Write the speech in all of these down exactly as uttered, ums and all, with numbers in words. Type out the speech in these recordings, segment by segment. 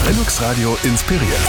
Brillux Radio inspiriert.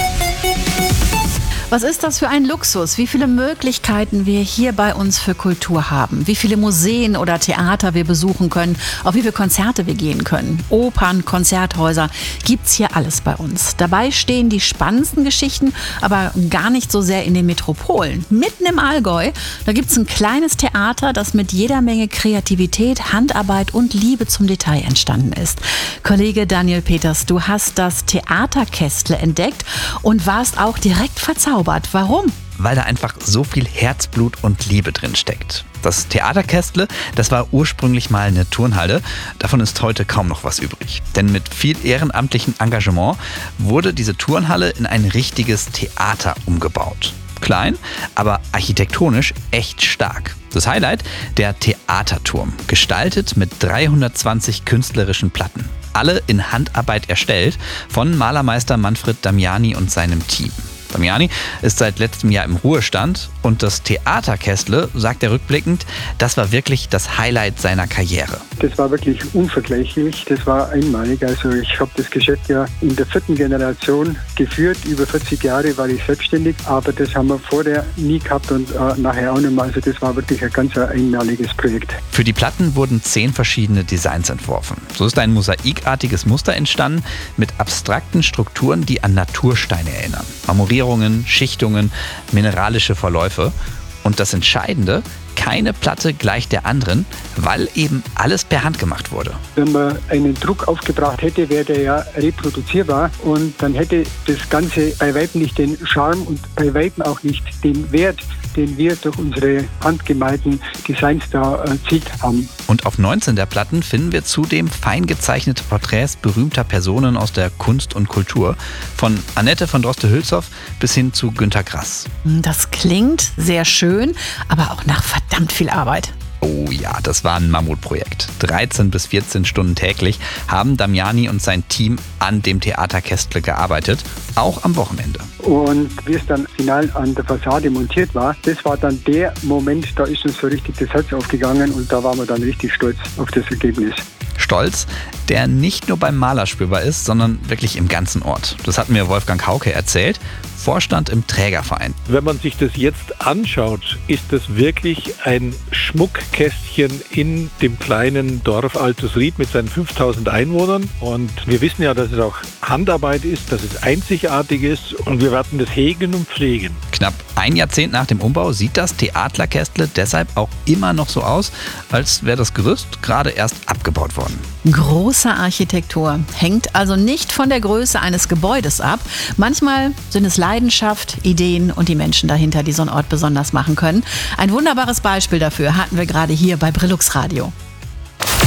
Was ist das für ein Luxus? Wie viele Möglichkeiten wir hier bei uns für Kultur haben. Wie viele Museen oder Theater wir besuchen können. Auf wie viele Konzerte wir gehen können. Opern, Konzerthäuser. Gibt's hier alles bei uns. Dabei stehen die spannendsten Geschichten, aber gar nicht so sehr in den Metropolen. Mitten im Allgäu, da gibt's ein kleines Theater, das mit jeder Menge Kreativität, Handarbeit und Liebe zum Detail entstanden ist. Kollege Daniel Peters, du hast das Theaterkästle entdeckt und warst auch direkt verzaubert. Warum? Weil da einfach so viel Herzblut und Liebe drin steckt. Das Theaterkästle, das war ursprünglich mal eine Turnhalle. Davon ist heute kaum noch was übrig. Denn mit viel ehrenamtlichem Engagement wurde diese Turnhalle in ein richtiges Theater umgebaut. Klein, aber architektonisch echt stark. Das Highlight, der Theaterturm, gestaltet mit dreihundertzwanzig künstlerischen Platten. Alle in Handarbeit erstellt von Malermeister Manfred Damiani und seinem Team. Damiani ist seit letztem Jahr im Ruhestand und das Theaterkästle, sagt er rückblickend, das war wirklich das Highlight seiner Karriere. Das war wirklich unvergleichlich, das war einmalig. Also ich habe das Geschäft ja in der vierten Generation geführt, über vierzig Jahre war ich selbstständig, aber das haben wir vorher nie gehabt und äh, nachher auch nicht mehr. Also das war wirklich ein ganz einmaliges Projekt. Für die Platten wurden zehn verschiedene Designs entworfen. So ist ein mosaikartiges Muster entstanden mit abstrakten Strukturen, die an Natursteine erinnern. Marmorierungen, Schichtungen, mineralische Verläufe. Und das Entscheidende, keine Platte gleich der anderen, weil eben alles per Hand gemacht wurde. Wenn man einen Druck aufgebracht hätte, wäre der ja reproduzierbar und dann hätte das Ganze bei Weitem nicht den Charme und bei Weitem auch nicht den Wert, den wir durch unsere handgemalten Designs da erzielt haben. Und auf neunzehn der Platten finden wir zudem fein gezeichnete Porträts berühmter Personen aus der Kunst und Kultur. Von Annette von Droste-Hülshoff bis hin zu Günter Grass. Das klingt sehr schön, aber auch nach verdammt viel Arbeit. Oh ja, das war ein Mammutprojekt. dreizehn bis vierzehn Stunden täglich haben Damiani und sein Team an dem Theaterkästle gearbeitet, auch am Wochenende. Und wie es dann final an der Fassade montiert war, das war dann der Moment, da ist uns so richtig das Herz aufgegangen und da waren wir dann richtig stolz auf das Ergebnis. Stolz, der nicht nur beim Maler spürbar ist, sondern wirklich im ganzen Ort. Das hat mir Wolfgang Hauke erzählt, Vorstand im Trägerverein. Wenn man sich das jetzt anschaut, ist das wirklich ein Schmuckkästchen in dem kleinen Dorf Altusried mit seinen fünftausend Einwohnern. Und wir wissen ja, dass es auch Handarbeit ist, dass es einzigartig ist und wir werden das hegen und pflegen. Knapp ein Jahrzehnt nach dem Umbau sieht das Theaterkästle deshalb auch immer noch so aus, als wäre das Gerüst gerade erst abgebaut worden. Große Architektur hängt also nicht von der Größe eines Gebäudes ab. Manchmal sind es Leidenschaft, Ideen und die Menschen dahinter, die so einen Ort besonders machen können. Ein wunderbares Beispiel dafür hatten wir gerade hier bei Brillux Radio.